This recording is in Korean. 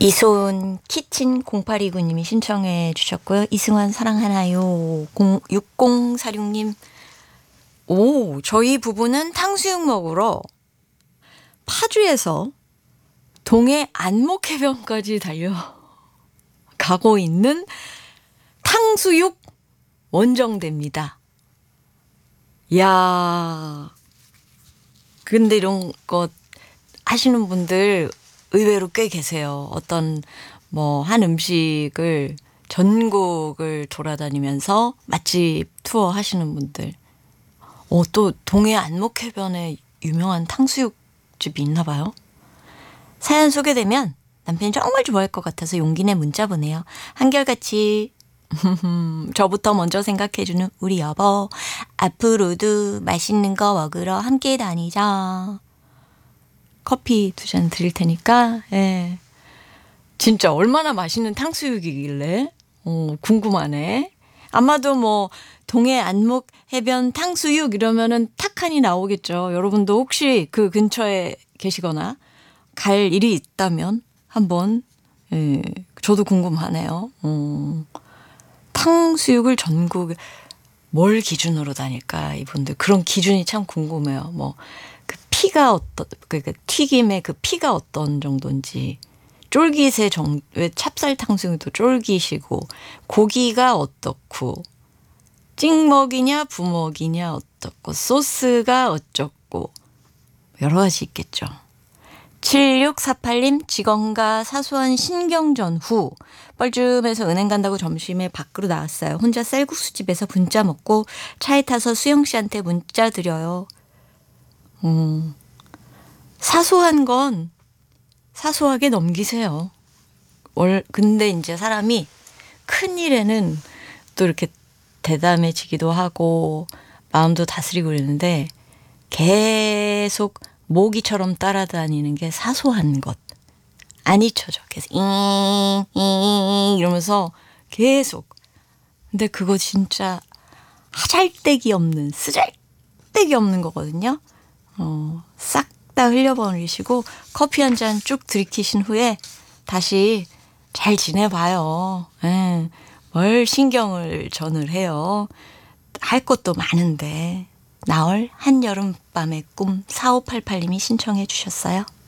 이소은 키친 0829님이 신청해 주셨고요. 이승환 사랑하나요 6046님. 오, 저희 부부는 탕수육 먹으러 파주에서 동해 안목해변까지 달려가고 있는 탕수육 원정대입니다. 야, 근데 이런 거 하시는 분들 의외로 꽤 계세요. 어떤 한 음식을 전국을 돌아다니면서 맛집 투어 하시는 분들. 또 동해 안목해변에 유명한 탕수육집이 있나 봐요. 사연 소개되면 남편이 정말 좋아할 것 같아서 용기 내 문자 보내요. 한결같이 저부터 먼저 생각해주는 우리 여보, 앞으로도 맛있는 거 먹으러 함께 다니자. 커피 2잔 드릴 테니까. 예. 진짜 얼마나 맛있는 탕수육이길래 궁금하네. 아마도 동해 안목 해변 탕수육 이러면은 탁하니 나오겠죠. 여러분도 혹시 그 근처에 계시거나 갈 일이 있다면 한번, 저도 궁금하네요. 탕수육을 전국에 뭘 기준으로 다닐까 이분들. 그런 기준이 참 궁금해요. 그 피가 그 튀김의 그 피가 어떤 정도인지, 쫄깃의 왜 찹쌀 탕수육도 쫄깃이고, 고기가 어떻고, 찍먹이냐 부먹이냐 어떻고, 소스가 어쩌고, 여러 가지 있겠죠. 7648님, 직원과 사소한 신경전 후 뻘쭘해서 은행 간다고 점심에 밖으로 나왔어요. 혼자 쌀국수집에서 분짜 먹고 차에 타서 수영 씨한테 문자 드려요. 사소한 건 사소하게 넘기세요. 근데 이제 사람이 큰 일에는 또 이렇게 대담해지기도 하고 마음도 다스리고 그러는데, 계속 모기처럼 따라다니는 게 사소한 것 안 잊혀져. 계속 이러면서 계속. 근데 그거 진짜 하잘데기 없는, 쓰잘데기 없는 거거든요. 싹 다 흘려버리시고 커피 한 잔 쭉 들이키신 후에 다시 잘 지내봐요. 뭘 신경을 전을 해요. 할 것도 많은데. 나얼 한여름밤의 꿈 4588님이 신청해 주셨어요.